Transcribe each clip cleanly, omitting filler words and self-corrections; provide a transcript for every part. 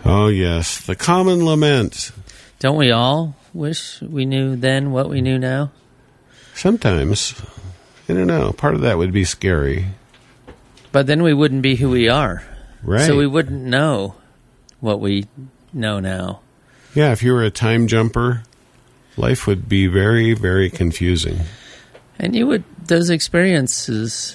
Oh, yes. The common lament. Don't we all wish we knew then what we knew now? Sometimes. I don't know. Part of that would be scary. But then we wouldn't be who we are. Right. So we wouldn't know what we know now. Yeah, if you were a time jumper, life would be very, very confusing. And you would, those experiences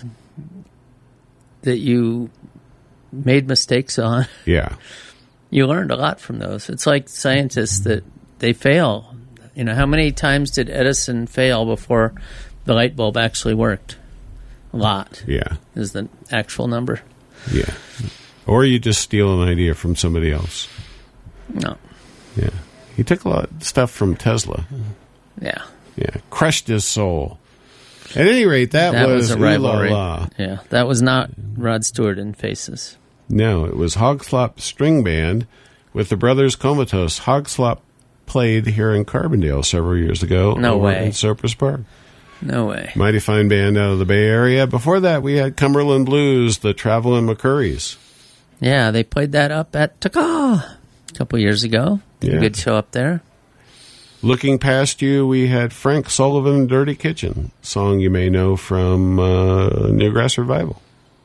that you made mistakes on, Yeah. you learned a lot from those. It's like scientists that they fail. You know, how many times did Edison fail before the light bulb actually worked? A lot. Yeah. Is the actual number. Yeah. Or you just steal an idea from somebody else. No. Yeah. He took a lot of stuff from Tesla. Yeah. Yeah. Crushed his soul. At any rate, that was a rivalry. Ooh La La. Yeah. That was not Rod Stewart and Faces. No, it was Hogslop String Band with the Brothers Comatose. Hogslop played here in Carbondale several years ago. No way. In Cypress Park. No way. Mighty fine band out of the Bay Area. Before that, we had Cumberland Blues, the Travelin' McCurries. Yeah, they played that up at Taka a couple years ago. Did a good show up there. Looking Past You, we had Frank Sullivan, Dirty Kitchen, song you may know from Newgrass Revival.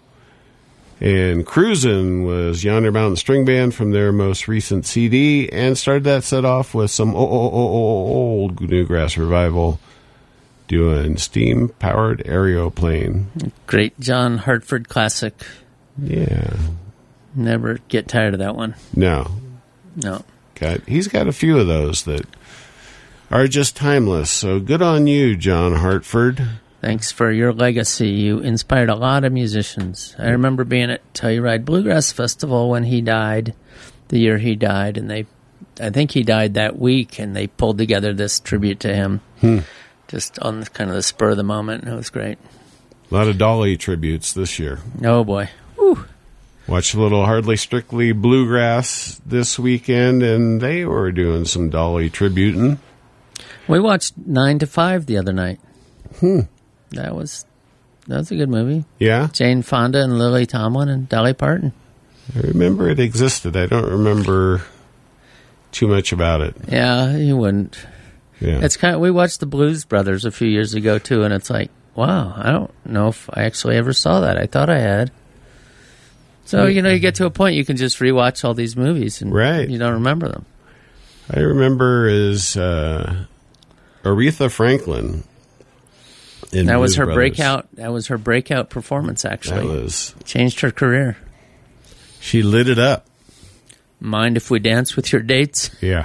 And Cruisin' was Yonder Mountain String Band from their most recent CD, and started that set off with some old Newgrass Revival doing Steam-Powered Aeroplane. Great John Hartford classic. Yeah. Never get tired of that one. No. He's got a few of those that are just timeless. So good on you, John Hartford. Thanks for your legacy. You inspired a lot of musicians. I remember being at Telluride Bluegrass Festival when he died, the year he died, and I think he died that week, and they pulled together this tribute to him, just on kind of the spur of the moment, and it was great. A lot of Dolly tributes this year. Oh, boy. Whew. Watched a little Hardly Strictly Bluegrass this weekend, and they were doing some Dolly tributing. We watched 9 to 5 the other night. That was a good movie. Yeah? Jane Fonda and Lily Tomlin and Dolly Parton. I remember it existed. I don't remember too much about it. Yeah, you wouldn't. Yeah. It's kind of, we watched the Blues Brothers a few years ago too, and it's like, wow, I don't know if I actually ever saw that. I thought I had. So, you get to a point you can just rewatch all these movies and you don't remember them. I remember is Aretha Franklin. That was her breakout. That was her breakout performance. Actually, changed her career. She lit it up. Mind if we dance with your dates? Yeah,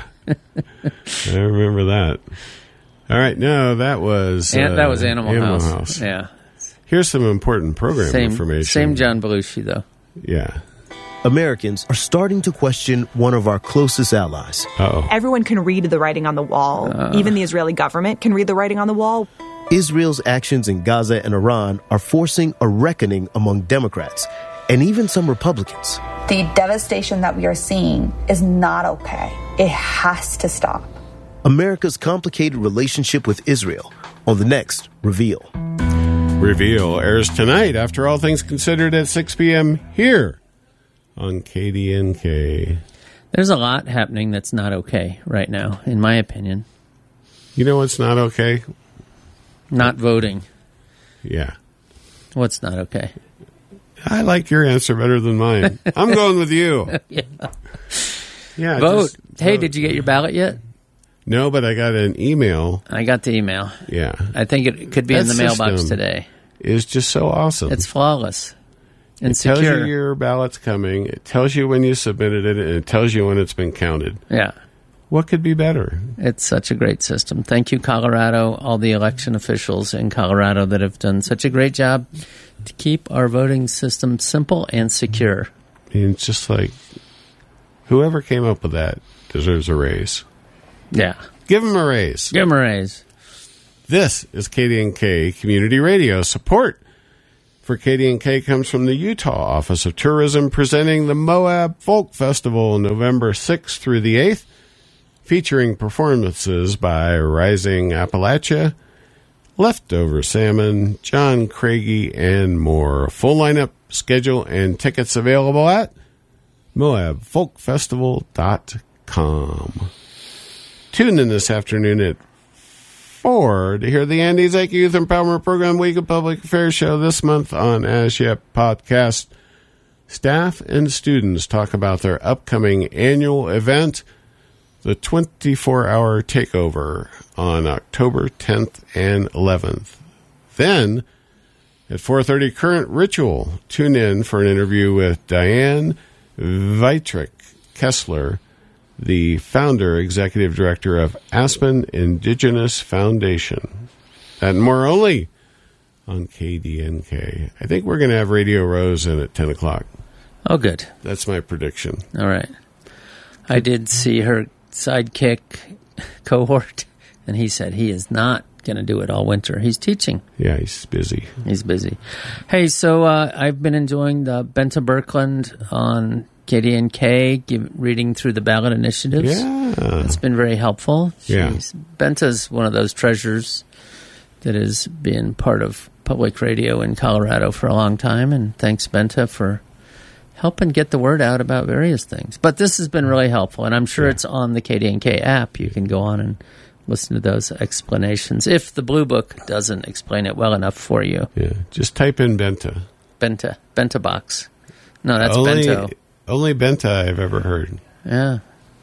I remember that. All right, no, that was Animal House. Yeah. Here's some important program information. Same John Belushi though. Yeah. Americans are starting to question one of our closest allies. Everyone can read the writing on the wall. Even the Israeli government can read the writing on the wall. Israel's actions in Gaza and Iran are forcing a reckoning among Democrats and even some Republicans. The devastation that we are seeing is not okay. It has to stop. America's complicated relationship with Israel on the next Reveal. Reveal airs tonight, after all things considered, at 6 p.m. here on KDNK. There's a lot happening that's not okay right now, in my opinion. You know what's not okay? Not voting. Yeah. What's not okay? I like your answer better than mine. I'm going with you. Yeah. Vote. Hey, did you get your ballot yet? No, but I got an email. I got the email. Yeah. I think it could be in the mailbox today. It's just so awesome. It's flawless and secure. It tells you your ballot's coming. It tells you when you submitted it, and it tells you when it's been counted. Yeah. What could be better? It's such a great system. Thank you, Colorado, all the election officials in Colorado that have done such a great job to keep our voting system simple and secure. And it's just like, whoever came up with that deserves a raise. Yeah. Give them a raise. Give them a raise. This is KDNK Community Radio. Support for KDNK comes from the Utah Office of Tourism, presenting the Moab Folk Festival November 6th through the 8th, featuring performances by Rising Appalachia, Leftover Salmon, John Craigie, and more. Full lineup, schedule, and tickets available at MoabFolkFestival.com. Tune in this afternoon at 4 to hear the Andy Zake Youth Empowerment Program Week of Public Affairs show this month on As Yet Podcast. Staff and students talk about their upcoming annual event, the 24-hour takeover, on October 10th and 11th. Then, at 4:30, Current Ritual. Tune in for an interview with Diane Vietrich Kessler, the founder, executive director of Aspen Indigenous Foundation. That and more only on KDNK. I think we're going to have Radio Rose in at 10 o'clock. Oh, good. That's my prediction. All right. I did see her sidekick cohort, and he said he is not going to do it all winter. He's teaching. Yeah, he's busy. He's busy. Hey, so I've been enjoying the Benta Birkeland on KDNK, reading through the ballot initiatives. Yeah. It's been very helpful. Yeah. Benta's one of those treasures that has been part of public radio in Colorado for a long time, and thanks, Benta, for helping get the word out about various things. But this has been really helpful, and I'm sure it's on the KDNK app. You can go on and listen to those explanations, if the Blue Book doesn't explain it well enough for you. Yeah, just type in Benta. Benta box. No, that's Bento. Only Benta I've ever heard. Yeah.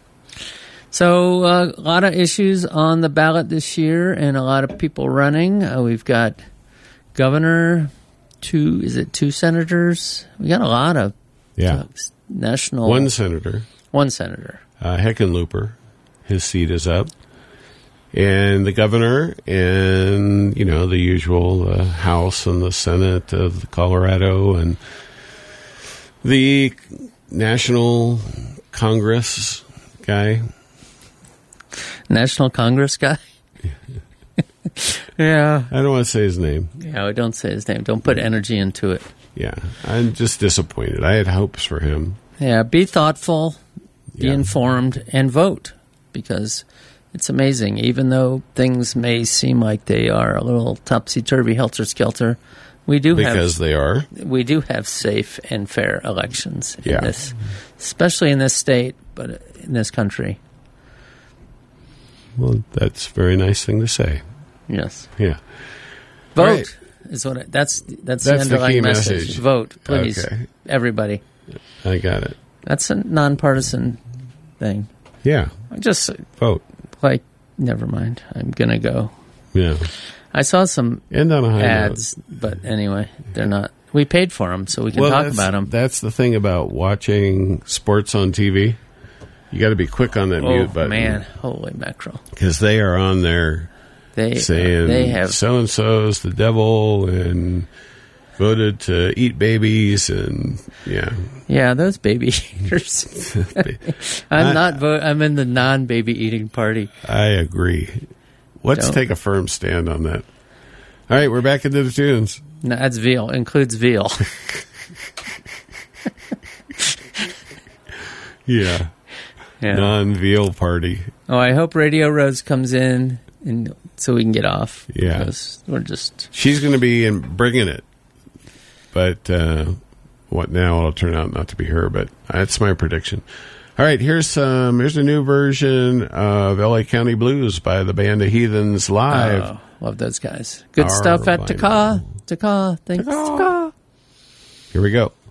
So a lot of issues on the ballot this year, and a lot of people running. We've got governor, two senators? We got a lot of national. One senator. Heckenlooper. His seat is up. And the governor and, the usual House and the Senate of Colorado and the National Congress guy. National Congress guy? Yeah. I don't want to say his name. Yeah, we don't say his name. Don't put energy into it. Yeah. I'm just disappointed. I had hopes for him. Yeah, be thoughtful, be informed, and vote, because it's amazing. Even though things may seem like they are a little topsy-turvy, helter-skelter, we do have safe and fair elections in this, especially in this state, but in this country. Well, that's a very nice thing to say. Yes. Yeah. Vote right. is what that's the underlying message. Vote, please, everybody. I got it. That's a nonpartisan thing. Yeah. Just vote. Never mind. I'm gonna go. Yeah. I saw some End on a high ads, note. but anyway, they're not. We paid for them, so we can talk about them. That's the thing about watching sports on TV. You got to be quick on that mute button. Oh, man. Holy mackerel. Because they are on there saying they have so-and-so's the devil and voted to eat babies and, Yeah, those baby eaters. I'm in the non-baby eating party. I agree. Let's take a firm stand on that. All right, we're back into the tunes. No, that's veal. Includes veal. Yeah. Non-veal party. Oh, I hope Radio Rose comes in so we can get off. Yeah. Because we're just... She's going to be bringing it. But what now will turn out not to be her, but that's my prediction. All right, here's a new version of LA County Blues by the Band of Heathens live. Oh, love those guys. Good stuff at Taka. Thanks, Taka. Here we go.